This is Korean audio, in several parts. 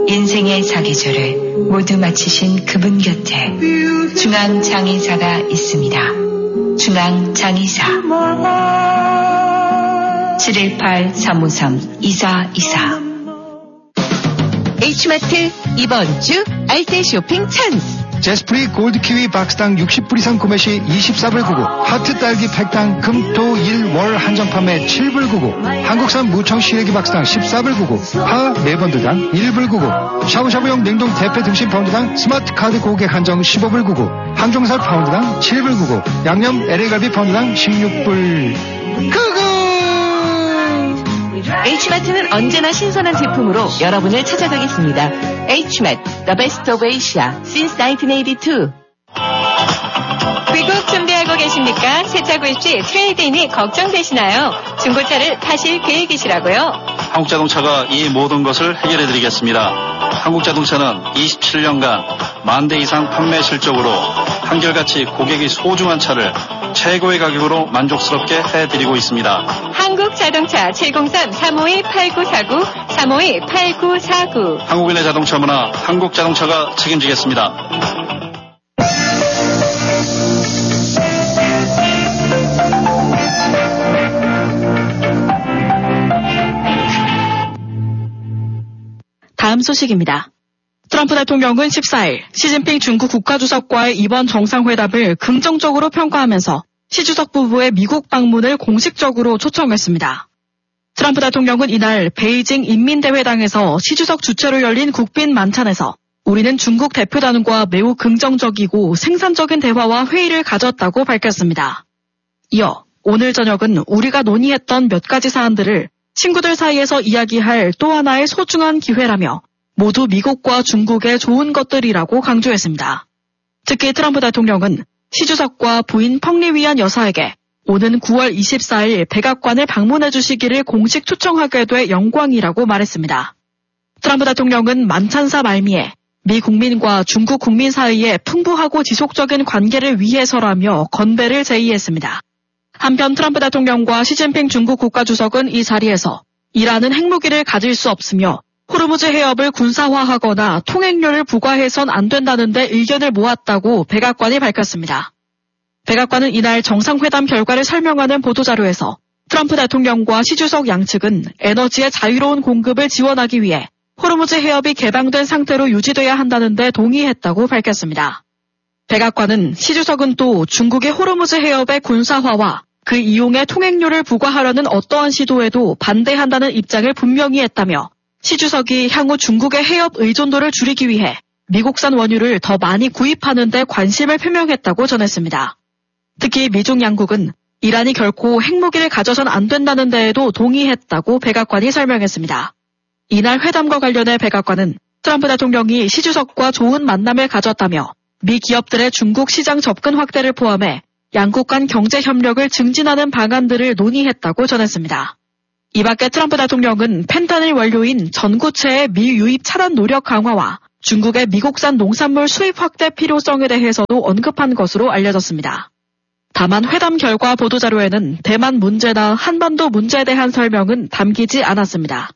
인생의 사계절을 모두 마치신 그분 곁에 중앙장의사가 있습니다. 중앙장의사 718-353-2424. H마트 이번 주 알뜰 쇼핑 찬스. 제스프리 골드키위 박스당 60불 이상 구매 시 24불 99, 하트 딸기 팩당 금, 토, 일, 월 한정 판매 7불 99, 한국산 무청 시래기 박스당 14불 99, 파 4번드당 1불 99, 샤브샤브용 냉동 대패 등심 파운드당 스마트 카드 고객 한정 15불 99, 항정살 파운드당 7불 99, 양념 LA갈비 파운드당 16불 99. H마트는 언제나 신선한 제품으로 여러분을 찾아가겠습니다. H마트, The Best of Asia, since 1982. 귀국 준비하고 계십니까? 세차 구입 시 트레이드인이 걱정되시나요? 중고차를 파실 계획이시라고요? 한국자동차가 이 모든 것을 해결해드리겠습니다. 한국자동차는 27년간 10,000대 이상 판매 실적으로 한결같이 고객이 소중한 차를 최고의 가격으로 만족스럽게 해드리고 있습니다. 한국자동차 703-352-8949, 352-8949. 한국인의 자동차 문화, 한국자동차가 책임지겠습니다. 다음 소식입니다. 트럼프 대통령은 14일 시진핑 중국 국가주석과의 이번 정상회담을 긍정적으로 평가하면서 시 주석 부부의 미국 방문을 공식적으로 초청했습니다. 트럼프 대통령은 이날 베이징 인민대회당에서 시 주석 주최로 열린 국빈 만찬에서 우리는 중국 대표단과 매우 긍정적이고 생산적인 대화와 회의를 가졌다고 밝혔습니다. 이어 오늘 저녁은 우리가 논의했던 몇 가지 사안들을 친구들 사이에서 이야기할 또 하나의 소중한 기회라며 모두 미국과 중국의 좋은 것들이라고 강조했습니다. 특히 트럼프 대통령은 시 주석과 부인 펑리위안 여사에게 오는 9월 24일 백악관을 방문해 주시기를 공식 초청하게 돼 영광이라고 말했습니다. 트럼프 대통령은 만찬사 말미에 미 국민과 중국 국민 사이에 풍부하고 지속적인 관계를 위해서라며 건배를 제의했습니다. 한편 트럼프 대통령과 시진핑 중국 국가주석은 이 자리에서 이란은 핵무기를 가질 수 없으며 호르무즈 해협을 군사화하거나 통행료를 부과해선 안 된다는 데 의견을 모았다고 백악관이 밝혔습니다. 백악관은 이날 정상회담 결과를 설명하는 보도자료에서 트럼프 대통령과 시 주석 양측은 에너지의 자유로운 공급을 지원하기 위해 호르무즈 해협이 개방된 상태로 유지돼야 한다는 데 동의했다고 밝혔습니다. 백악관은 시 주석은 또 중국의 호르무즈 해협의 군사화와 그 이용에 통행료를 부과하려는 어떠한 시도에도 반대한다는 입장을 분명히 했다며 시 주석이 향후 중국의 해협 의존도를 줄이기 위해 미국산 원유를 더 많이 구입하는 데 관심을 표명했다고 전했습니다. 특히 미중 양국은 이란이 결코 핵무기를 가져선 안 된다는 데에도 동의했다고 백악관이 설명했습니다. 이날 회담과 관련해 백악관은 트럼프 대통령이 시 주석과 좋은 만남을 가졌다며 미 기업들의 중국 시장 접근 확대를 포함해 양국 간 경제 협력을 증진하는 방안들을 논의했다고 전했습니다. 이 밖에 트럼프 대통령은 펜타닐 원료인 전구체의 미 유입 차단 노력 강화와 중국의 미국산 농산물 수입 확대 필요성에 대해서도 언급한 것으로 알려졌습니다. 다만 회담 결과 보도자료에는 대만 문제나 한반도 문제에 대한 설명은 담기지 않았습니다.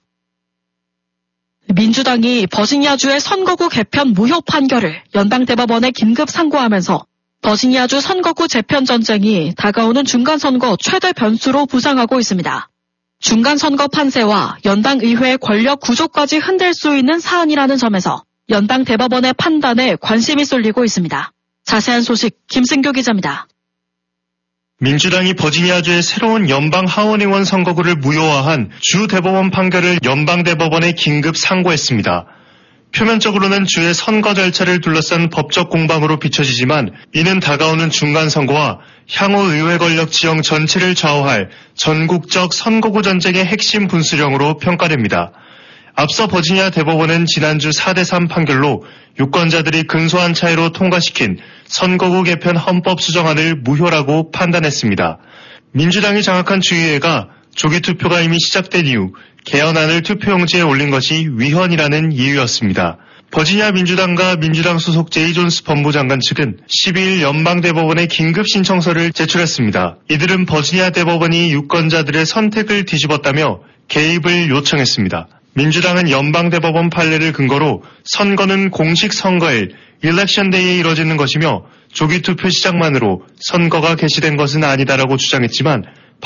민주당이 버지니아주의 선거구 개편 무효 판결을 연방대법원에 긴급 상고하면서 버지니아주 선거구 재편 전쟁이 다가오는 중간선거 최대 변수로 부상하고 있습니다. 중간선거 판세와 연방의회의 권력 구조까지 흔들 수 있는 사안이라는 점에서 연방대법원의 판단에 관심이 쏠리고 있습니다. 자세한 소식 김승교 기자입니다. 민주당이 버지니아주의 새로운 연방 하원의원 선거구를 무효화한 주 대법원 판결을 연방대법원에 긴급 상고했습니다. 표면적으로는 주의 선거 절차를 둘러싼 법적 공방으로 비춰지지만 이는 다가오는 중간선거와 향후 의회 권력 지형 전체를 좌우할 전국적 선거구 전쟁의 핵심 분수령으로 평가됩니다. 앞서 버지니아 대법원은 지난주 4대3 판결로 유권자들이 근소한 차이로 통과시킨 선거구 개편 헌법 수정안을 무효라고 판단했습니다. 민주당이 장악한 주의회가 조기 투표가 이미 시작된 이후 개헌안을 투표용지에 올린 것이 위헌이라는 이유였습니다. 버지니아 민주당과 민주당 소속 제이 존스 법무장관 측은 12일 연방대법원에 긴급 신청서를 제출했습니다. 이들은 버지니아 대법원이 유권자들의 선택을 뒤집었다며 개입을 요청했습니다. 민주당은 연방대법원 판례를 근거로 선거는 공식 선거일 일렉션 데이에 이뤄지는 것이며 조기 투표 시작만으로 선거가 개시된 것은 아니다라고 주장했지만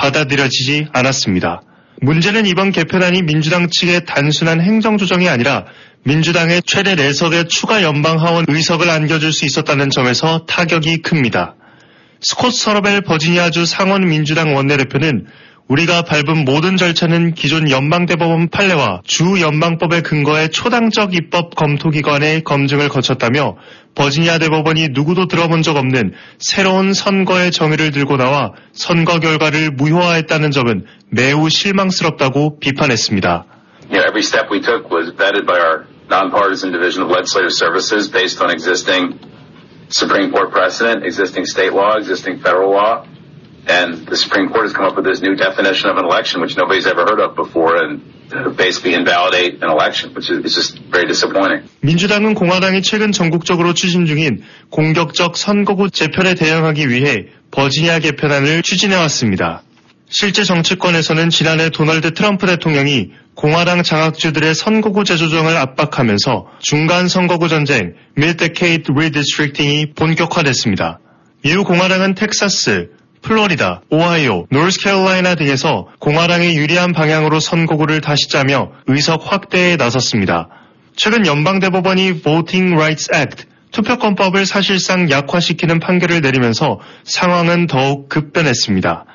받아들여지지 않았습니다. 문제는 이번 개편안이 민주당 측의 단순한 행정조정이 아니라 민주당의 최대 4석의 추가 연방하원 의석을 안겨줄 수 있었다는 점에서 타격이 큽니다. 스콧 서러벨 버지니아주 상원 민주당 원내대표는 우리가 밟은 모든 절차는 기존 연방대법원 판례와 주 연방법에 근거해 초당적 입법 검토기관의 검증을 거쳤다며 버지니아 대법원이 누구도 들어본 적 없는 새로운 선거의 정의를 들고 나와 선거 결과를 무효화했다는 점은 매우 실망스럽다고 비판했습니다. Every step we took was vetted by our nonpartisan division of legislative services based on existing Supreme Court precedent, existing state law, existing federal law. And the Supreme Court has come up with this new definition of an election, which nobody's ever heard of before, and basically invalidate an election, which is just very disappointing. 민주당은 공화당이 최근 전국적으로 추진 중인 공격적 선거구 재편에 대응하기 위해 버지니아 개편안을 추진해왔습니다. 실제 정치권에서는 지난해 도널드 트럼프 대통령이 공화당 장악주들의 선거구 재조정을 압박하면서 중간 선거구 전쟁, Mid-Decade Redistricting이 본격화됐습니다. 이후 공화당은 텍사스, 플로리다, 오하이오, 노스캐롤라이나 등에서 공화당에 유리한 방향으로 선거구를 다시 짜며 의석 확대에 나섰습니다. 최근 연방대법원이 Voting Rights Act, 투표권법을 사실상 약화시키는 판결을 내리면서 상황은 더욱 급변했습니다.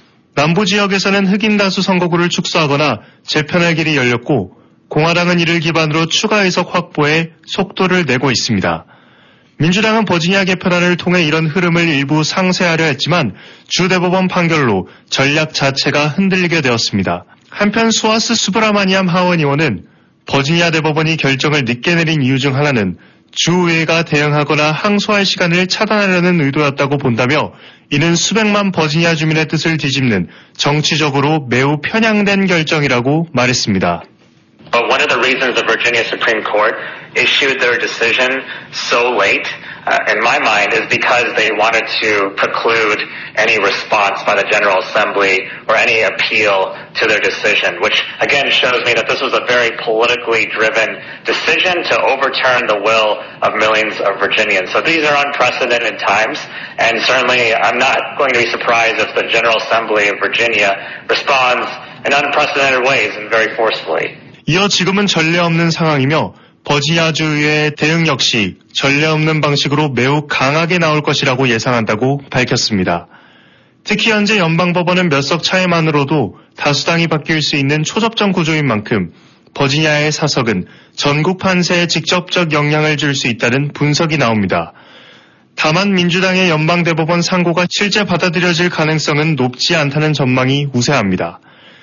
남부 지역에서는 흑인 다수 선거구를 축소하거나 재편할 길이 열렸고 공화당은 이를 기반으로 추가 의석 확보에 속도를 내고 있습니다. 민주당은 버지니아 개편안을 통해 이런 흐름을 일부 상쇄하려 했지만 주 대법원 판결로 전략 자체가 흔들리게 되었습니다. 한편 수아스 수브라마니암 하원 의원은 버지니아 대법원이 결정을 늦게 내린 이유 중 하나는 주의회가 대응하거나 항소할 시간을 차단하려는 의도였다고 본다며 이는 수백만 버지니아 주민의 뜻을 뒤집는 정치적으로 매우 편향된 결정이라고 말했습니다. But one of the reasons the Virginia Supreme Court issued their decision so late, in my mind, is because they wanted to preclude any response by the General Assembly or any appeal to their decision, which again shows me that this was a very politically driven decision to overturn the will of millions of Virginians. So these are unprecedented times, and certainly I'm not going to be surprised if the General Assembly of Virginia responds in unprecedented ways and very forcefully. 이어 지금은 전례 없는 상황이며 버지니아주의 대응 역시 전례 없는 방식으로 매우 강하게 나올 것이라고 예상한다고 밝혔습니다. 특히 현재 연방법원은 몇 석 차이만으로도 다수당이 바뀔 수 있는 초접전 구조인 만큼 버지니아의 사석은 전국 판세에 직접적 영향을 줄 수 있다는 분석이 나옵니다. 다만 민주당의 연방대법원 상고가 실제 받아들여질 가능성은 높지 않다는 전망이 우세합니다.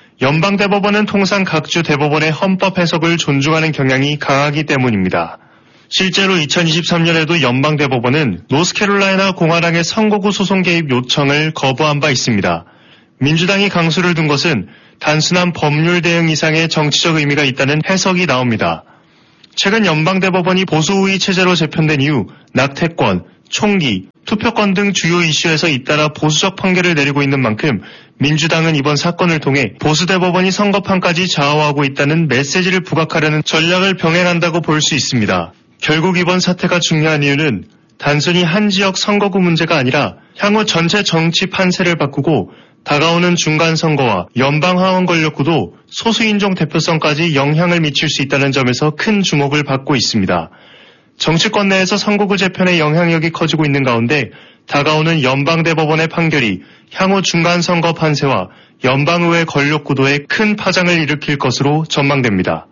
연방대법원은 통상 각주 대법원의 헌법 해석을 존중하는 경향이 강하기 때문입니다. 실제로 2023년에도 연방대법원은 노스캐롤라이나 공화당의 선거구 소송 개입 요청을 거부한 바 있습니다. 민주당이 강수를 둔 것은 단순한 법률 대응 이상의 정치적 의미가 있다는 해석이 나옵니다. 최근 연방대법원이 보수우위 체제로 재편된 이후 낙태권, 총기, 투표권 등 주요 이슈에서 잇따라 보수적 판결을 내리고 있는 만큼 민주당은 이번 사건을 통해 보수대법원이 선거판까지 좌우하고 있다는 메시지를 부각하려는 전략을 병행한다고 볼 수 있습니다. 결국 이번 사태가 중요한 이유는 단순히 한 지역 선거구 문제가 아니라 향후 전체 정치 판세를 바꾸고 다가오는 중간선거와 연방하원 권력구도 소수인종 대표성까지 영향을 미칠 수 있다는 점에서 큰 주목을 받고 있습니다. 정치권 내에서 선거구 재편의 영향력이 커지고 있는 가운데 다가오는 연방대법원의 판결이 향후 중간선거 판세와 연방의회 권력구도에 큰 파장을 일으킬 것으로 전망됩니다.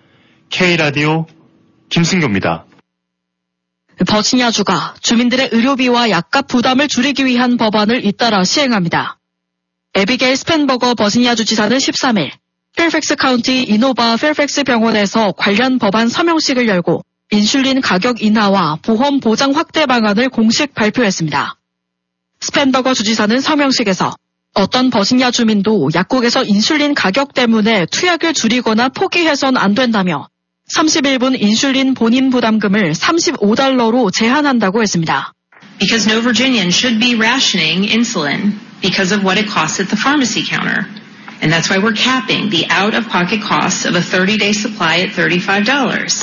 K라디오 김승교입니다. 버지니아주가 주민들의 의료비와 약값 부담을 줄이기 위한 법안을 잇따라 시행합니다. 에비게일 스펜버거 버지니아주 지사는 13일 필팩스 카운티 이노바 필팩스 병원에서 관련 법안 서명식을 열고 인슐린 가격 인하와 보험 보장 확대 방안을 공식 발표했습니다. 스펜버거 주지사는 서명식에서 어떤 버지니아 주민도 약국에서 인슐린 가격 때문에 투약을 줄이거나 포기해선 안 된다며 31분 인슐린 본인 부담금을 $35로 제한한다고 했습니다. Because no Virginian should be rationing insulin because of what it costs at the pharmacy counter. And that's why we're capping the out-of-pocket costs of a 30-day supply at $35.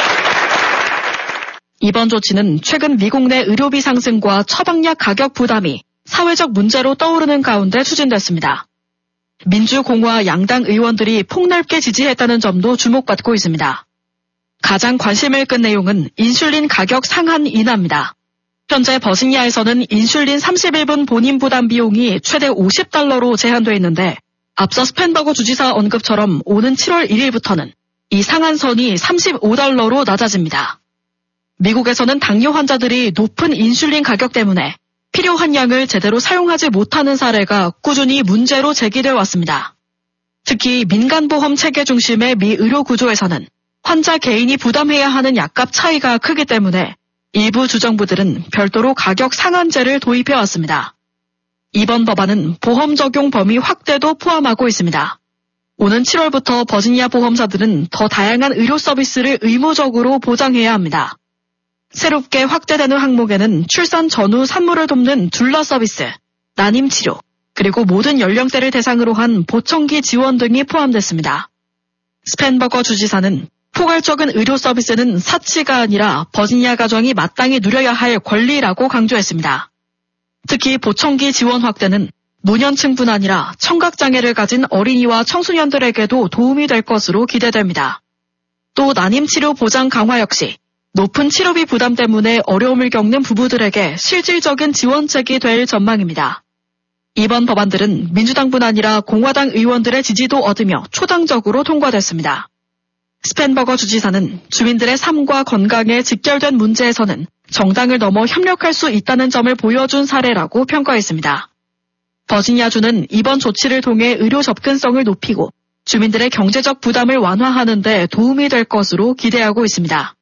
이번 조치는 최근 미국 내 의료비 상승과 처방약 가격 부담이 사회적 문제로 떠오르는 가운데 추진됐습니다. 민주, 공화, 양당 의원들이 폭넓게 지지했다는 점도 주목받고 있습니다. 가장 관심을 끈 내용은 인슐린 가격 상한 인하입니다. 현재 버지니아에서는 인슐린 31분 본인 부담 비용이 최대 $50로 제한되어 있는데 앞서 스펜버거 주지사 언급처럼 오는 7월 1일부터는 이 상한선이 $35로 낮아집니다. 미국에서는 당뇨 환자들이 높은 인슐린 가격 때문에 필요한 양을 제대로 사용하지 못하는 사례가 꾸준히 문제로 제기되어 왔습니다. 특히 민간보험 체계 중심의 미 의료 구조에서는 환자 개인이 부담해야 하는 약값 차이가 크기 때문에 일부 주정부들은 별도로 가격 상한제를 도입해왔습니다. 이번 법안은 보험 적용 범위 확대도 포함하고 있습니다. 오는 7월부터 버지니아 보험사들은 더 다양한 의료 서비스를 의무적으로 보장해야 합니다. 새롭게 확대되는 항목에는 출산 전후 산모를 돕는 둘러 서비스, 난임 치료, 그리고 모든 연령대를 대상으로 한 보청기 지원 등이 포함됐습니다. 스펜버거 주지사는 포괄적인 의료 서비스는 사치가 아니라 버지니아 가정이 마땅히 누려야 할 권리라고 강조했습니다. 특히 보청기 지원 확대는 노년층뿐 아니라 청각장애를 가진 어린이와 청소년들에게도 도움이 될 것으로 기대됩니다. 또 난임치료 보장 강화 역시 높은 치료비 부담 때문에 어려움을 겪는 부부들에게 실질적인 지원책이 될 전망입니다. 이번 법안들은 민주당뿐 아니라 공화당 의원들의 지지도 얻으며 초당적으로 통과됐습니다. 스펜버거 주지사는 주민들의 삶과 건강에 직결된 문제에서는 정당을 넘어 협력할 수 있다는 점을 보여준 사례라고 평가했습니다. 버지니아주는 이번 조치를 통해 의료 접근성을 높이고 주민들의 경제적 부담을 완화하는 데 도움이 될 것으로 기대하고 있습니다.